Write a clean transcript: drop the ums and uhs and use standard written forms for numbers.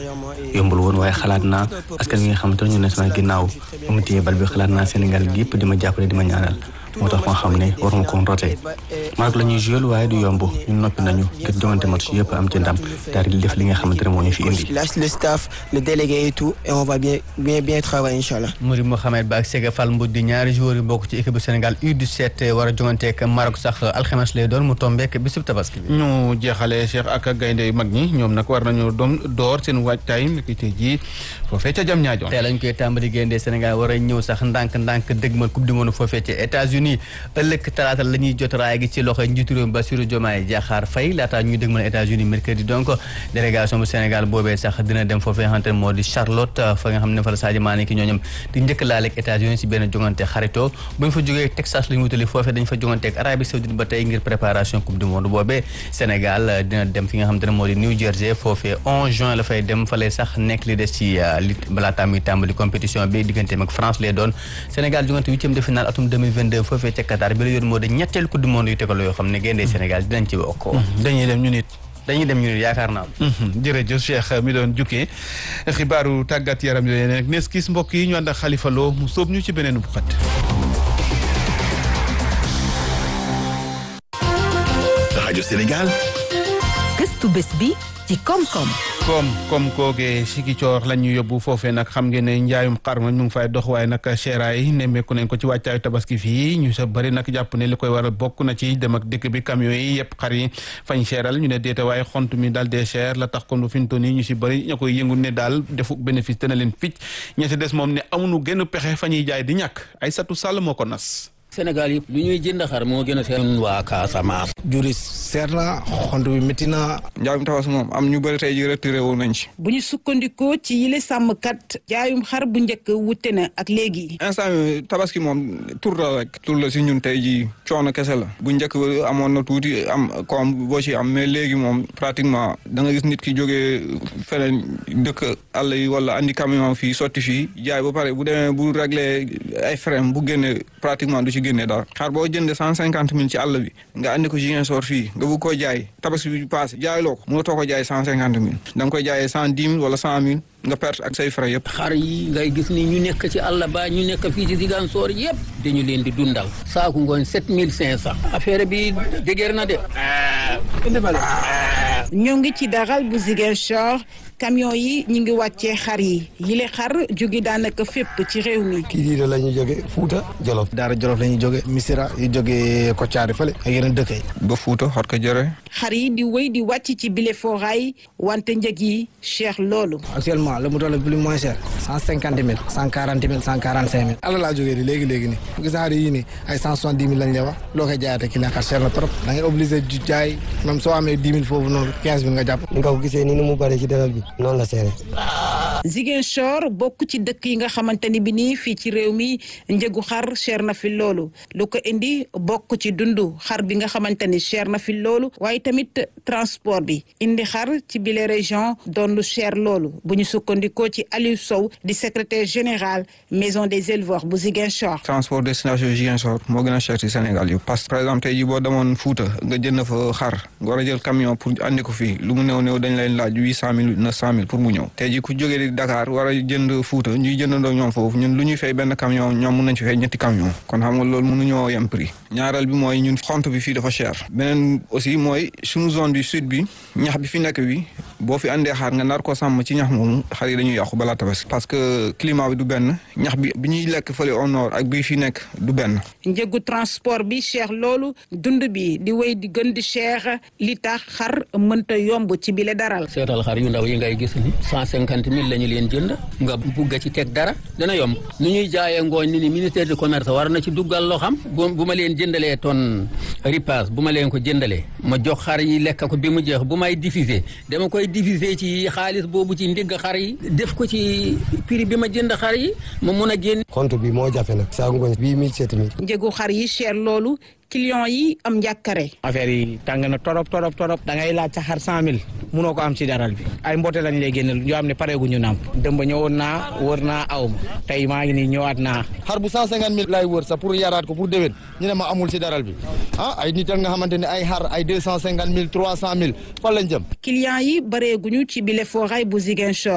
yombul woon waaye xalaat naa askan wi nga xamante ne ñu ne sama ginnaaw ba mu téye bal bi xalaat naa Sénégal gi yëpp di ma jàppale di ma ñaanal moo tax ma xam ne waruma ko rote Maroc la ñuy joué waaye du yomb ñun noppi nañu ngir jongante match yëpp am ci ndam daal di def li nga xamante ne moo ñu fi indi. Le staff, le délégué et tout et on va bien travailler inchallah. Mouride Mohamed Ba ak Sega Fall Mbodj di ñaari joueurs yu bokk ci équipe bu Sénégal U17 war a jonganteeg Maroc sax alxames lay doon mu tombeek bisub tabaski bi. ñu jeexalee Cheikh ak gaynde yu mag ñi ñoom nag war nañu door seen waajtaay niki tey jii foofee ca Diamniadio. tey lañ koy tàmbali gaynde Sénégal war a ñëw sax ndànk dëgmal coupe du monde foofee ci États-Unis ëllëg talaata la ñuy jot raay gi ci loxo njiitu réew Bassirou Diomaye Diakhar Faye laata ñuy dëgmal États-Unis mercredi donc délégation bu Sénégal boobee sax dina dem foofee nga xamante ne moo di Charlotte fa nga xam ne fa la Sadio Mané ki ñooñam di njëkk laaleeg États-Unis si benn jongante xarito bu ñu fa jógee Texas la ñu wutali foofee dañ fa jonganteeg Arabie Saoudite ba tey ngir préparation coupe du monde boobee Sénégal dina dem fi nga xamante ne moo di New Jersey foofee 11 juin la fay dem fa lay sax nekk li des ci li balaa muy tàmbali compétition bi digganteem ak France lay doon Sénégal jongante 8e de finale atum 2022 foofee ca Qatar bi la yoon moo di ñetteelu coupe du monde yu tegaloo yoo xam ne gaynde Sénégal dinañ ci bokk. dañuy dem ñu nit. yaakaar naa. jërëjëf Cheikh mi doon jukkee xibaaru tàggat yaram yooyu nag nees kis mbokk yi ñu ànd ak Khalifa Lo mu sóob ñu ci beneen bu xat. rajo Sénégal. gëstu bés bi ci koom-koom. comme koogee Sigicoor la ñu yóbbu foofee nag xam ngeen ne njaayum xar ma ñu ngi fay dox waaye nag seeraay nemmeeku nañ ko ci wàccaayu tabaski fii ñu sa bëri nag jàpp ne li koy waral bokk na ci dem ak dëkk bi camion yi yëpp xar yi fañ seeral ñu ne déete waaye xont mi daal dee cher la tax kon fi mu toll nii ñu si bëri ña koy yëngu ne daal defu bénéfice dana leen ficc ña si des moom ne amuñu gën pexe fa ñuy jaay di ñàkk Aïssatou Sall moo ko nas. Sénégal yëpp lu ñuy jënd xar moo gën a seer waa Casamance. juri seer na xont bi métti na. njaayum tabaski moom am ñu bëri tey ji retiré wu nañ ci. bu ñu sukkandikoo ci yile sàmmkat jaayum xar bu njëkk wute na ak léegi. instant bi tabaski moom tur la rek tur la si ñun tey ji coono kese la bu njëkk amoon na tuuti am koom boo ci am mais léegi moom pratiquement da nga gis nit ki jógee feneen dëkk àll yi wala andi camion fii sotti fii jaay ba pare bu demee bu réglé ay frais bu génne pratiquement du ci génne dara xar boo jëndee 150 000 ci àll bi nga andi ko Ziguinchor fii nga bëgg koo jaay tabaski bi passé jaay loo ko mënatoo ko jaay 150 000 da nga koy jaayee 110 000 wala 100 000 nga perte ak say frais yëpp. xar yi ngay gis ni ñu nekk ci àll ba ñu nekk fii ci Ziguinchor yëpp dañu leen di dundal saaku ngooñ 7500 affaire bi dëgër na de. ñoo ngi ci daral bu Ziguinchor camion yi ñu ngi wàccee xar yi yile xar jóge daanaka fépp ci réew mi. Kidira la ñuy jóge Fuuta Jolof. Daara Jolof la ñuy jóge Missira yu jóge Koccaari fële ak yeneen dëkk yi. ba Fuuta xot ko jëre. xar yi di wéy di wàcc ci bile fooraay wante njëg yi cher loolu. actuellement le mouton le plus moins cher 150 000 140 000 145 000. ala laa jógee léegi nii gis xar yi nii ay 170 000 lañ lay wax loo koy jaayate ki ne xar cher na trop da ngay obligé di jaay même soo amee 10 000 foofu noonu 15 000 nga jàpp. ni nga ko gisee ni mu bari ci daral bi noonu la seere. Ziguinchor bokk ci dëkk yi nga xamante ni bi nii fii ci réew mi njëgu xar cher na fi loolu lu ko indi bokk ci dundu xar bi nga xamante ni cher na fi loolu waaye tamit transport bi indi xar ci bile région doon lu cher loolu bu ñu sukkandikoo ci Aliou Sow di secrétaire général maison des éleveurs bu Ziguinchor. transport destination Ziguinchor moo gën a cher ci Sénégal yëpp parce que par exemple tey jii boo demoon Fouta nga jënd fa xar nga war a jël camion pour andi ko fii lu mu néew dañ leen laaj 800 000 900 000 pour mu ñëw tey jii ku jógee Dakar war a jënd Fouta ñuy jëndandoo ñoom foofu ñun lu ñuy fay benn camion ñoom mun nañ ci fay ñetti camion kon xam nga loolu mënuñoo yem prix ñaareel bi mooy ñun xont bi fii dafa cher beneen aussi mooy suñu zone du sud bi ñax bi fi nekk bi boo fi andee xaar nga nar ko sàmm ci ñax moomu xar yi dañuy yàqu balaa tabaski parce que climat bi du benn ñax bi ñuy lekk fële au nord ak bii fi nekk du benn. njëgu transport bi cher loolu dund bi di wéy di gën di cher li tax xar mënta yomb ci bile daral. seetal xar yu ndaw yi ngay gis ni 150 000 la ñu leen jënd nga bugg ci teg dara dana yomb nu ñuy jaayee ngooñ ni ministère du commerce war na ci duggal loo xam bu ma leen jëndalee tonne ripaas bu ma leen ko jëndalee ma jox xar yi lekk ko bi mu jeex bu may diffuser dama koy diffuser ci xaalis boobu ci ndigg xar yi def ko ci prix bi ma jënd xar yi ma mun a génn. compte bi moo jafe nag saa ngooñ 8 000 7 000. njëgu xar yi cher loolu client yi am njàkkare. affaire yi tàng na torop da ngay laaj sa xar 100 000 munoo ko am ci daral bi ay mboote lañ lay génneel yoo xam ne pareeguñu nàmp dëmb ñëwoon naa wër naa aw ma tey maa ngi nii ñëwaat naa. xar bu 150 000 lay wër sax pour yaraat ko pour déwén ñu ne ma amul ci daral bi ay nit nga xamante ne ay xar ay 250 000 300 000 fan lañ jëm. client yi bareeguñu ci bile fooraay bu Ziguinchor.